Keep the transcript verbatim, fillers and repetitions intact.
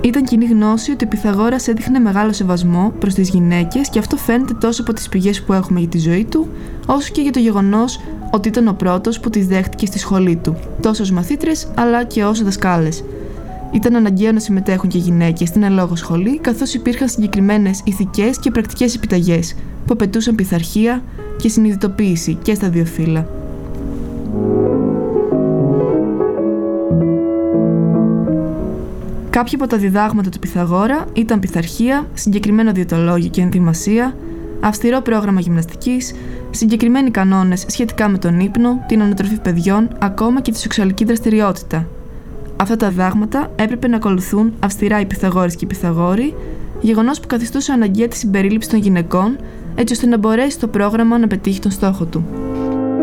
Ήταν κοινή γνώση ότι ο Πυθαγόρας έδειχνε μεγάλο σεβασμό προς τις γυναίκες και αυτό φαίνεται τόσο από τις πηγές που έχουμε για τη ζωή του, όσο και για το γεγονός ότι ήταν ο πρώτος που τις δέχτηκε στη σχολή του, τόσο ως μαθήτρες αλλά και ως δασκάλες. Ήταν αναγκαίο να συμμετέχουν και γυναίκες στην ελόγω σχολή, καθώς υπήρχαν συγκεκριμένες ηθικές και πρακτικές επιταγές που απαιτούσαν πειθαρχία και συνειδητοποίηση και στα δύο φύλλα. Κάποια από τα διδάγματα του Πυθαγόρα ήταν πειθαρχία, συγκεκριμένο διαιτολόγιο και ενδυμασία, αυστηρό πρόγραμμα γυμναστικής, συγκεκριμένοι κανόνες σχετικά με τον ύπνο, την ανατροφή παιδιών, ακόμα και τη σεξουαλική δραστηριότητα. Αυτά τα διδάγματα έπρεπε να ακολουθούν αυστηρά οι Πυθαγόρες και οι Πυθαγόροι, γεγονός που καθιστούσε αναγκαία τη συμπερίληψη των γυναικών, έτσι ώστε να μπορέσει το πρόγραμμα να πετύχει τον στόχο του.